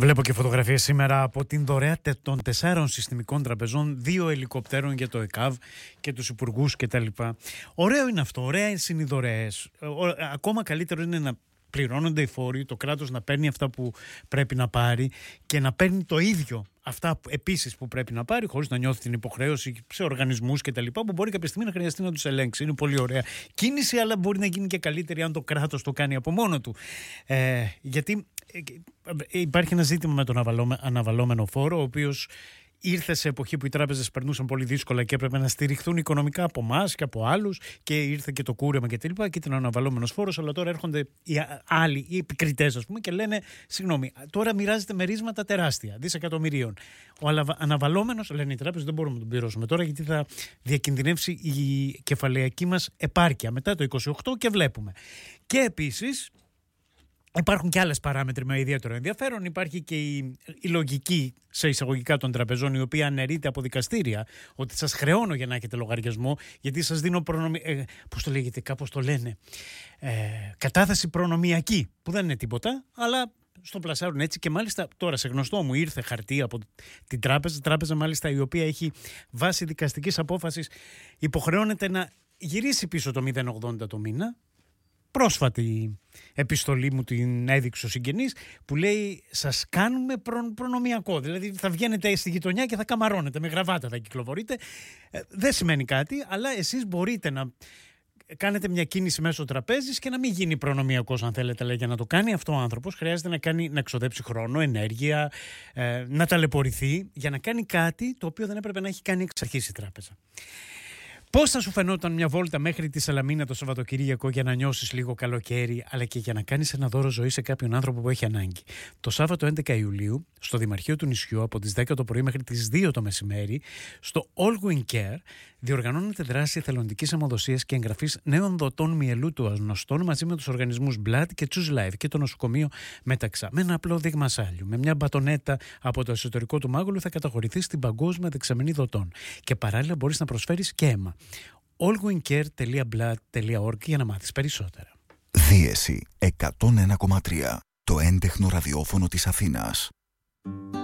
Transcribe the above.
Βλέπω και φωτογραφίες σήμερα από την δωρεά των 4 συστημικών τραπεζών, 2 ελικοπτέρων για το ΕΚΑΒ και τους υπουργούς κτλ. Ωραίο είναι αυτό, ωραίες είναι οι δωρεές. Ακόμα καλύτερο είναι να πληρώνονται οι φόροι, το κράτος να παίρνει αυτά που πρέπει να πάρει και να παίρνει το ίδιο αυτά επίσης που πρέπει να πάρει, χωρίς να νιώθει την υποχρέωση σε οργανισμούς κτλ. Που μπορεί κάποια στιγμή να χρειαστεί να τους ελέγξει. Είναι πολύ ωραία κίνηση, αλλά μπορεί να γίνει και καλύτερη αν το κράτος το κάνει από μόνο του. Γιατί υπάρχει ένα ζήτημα με τον αναβαλώμενο φόρο, ο οποίος ήρθε σε εποχή που οι τράπεζες περνούσαν πολύ δύσκολα και έπρεπε να στηριχθούν οικονομικά από εμάς και από άλλους, και ήρθε και το κούρεμα και τα λοιπά, και ήταν ο αναβαλώμενος φόρος. Αλλά τώρα έρχονται οι άλλοι, οι επικριτές, ας πούμε, και λένε: συγγνώμη, τώρα μοιράζεται μερίσματα τεράστια, δισεκατομμυρίων. Ο αναβαλώμενος, λένε οι τράπεζες, δεν μπορούμε να τον πληρώσουμε τώρα, γιατί θα διακινδυνεύσει η κεφαλαιακή μας επάρκεια μετά το 28, και βλέπουμε. Και επίσης υπάρχουν και άλλες παράμετροι με ιδιαίτερο ενδιαφέρον. Υπάρχει και η λογική, σε εισαγωγικά, των τραπεζών, η οποία αναιρείται από δικαστήρια, ότι σας χρεώνω για να έχετε λογαριασμό, γιατί σας δίνω πώς το λέγεται, κάπως το λένε, κατάθεση προνομιακή, που δεν είναι τίποτα, αλλά στο πλασάρουν έτσι. Και μάλιστα τώρα, σε γνωστό μου, ήρθε χαρτί από την τράπεζα μάλιστα, η οποία έχει, βάσει δικαστικής απόφασης, υποχρεώνεται να γυρίσει πίσω το 0,80 το μήνα. Πρόσφατη επιστολή μου την έδειξε ο συγγενής, που λέει: σας κάνουμε προνομιακό. Δηλαδή θα βγαίνετε στη γειτονιά και θα καμαρώνετε, με γραβάτα θα κυκλοφορείτε. Δεν σημαίνει κάτι, αλλά εσείς μπορείτε να κάνετε μια κίνηση μέσω τραπέζης και να μην γίνει προνομιακός, αν θέλετε. Αλλά για να το κάνει αυτό ο άνθρωπος χρειάζεται να εξοδέψει χρόνο, ενέργεια, να ταλαιπωρηθεί για να κάνει κάτι το οποίο δεν έπρεπε να έχει κάνει εξ αρχής η τράπεζα. Πώς θα σου φαινόταν μια βόλτα μέχρι τη Σαλαμίνα το Σαββατοκύριακο για να νιώσεις λίγο καλοκαίρι, αλλά και για να κάνεις ένα δώρο ζωή σε κάποιον άνθρωπο που έχει ανάγκη? Το Σάββατο 11 Ιουλίου, στο Δημαρχείο του νησιού, από τις 10 το πρωί μέχρι τις 2 το μεσημέρι, στο All Wing Care, διοργανώνεται δράση εθελοντικής αιμοδοσίας και εγγραφής νέων δοτών μυελού του αγνωστών, μαζί με τους οργανισμούς Blood και Choose Life και το νοσοκομείο Μεταξά. Με ένα απλό δείγμα σάλιου, με μια μπατονέτα από το εσωτερικό του μάγουλου, θα καταχωρηθείς στην παγκόσμια δεξαμενή δοτών. Και παράλληλα μπορείς να προσφέρεις και αίμα. allwingcare.blood.org για να μάθεις περισσότερα. Δίεση 101,3. Το έντεχνο ραδιόφωνο της Αθήνας.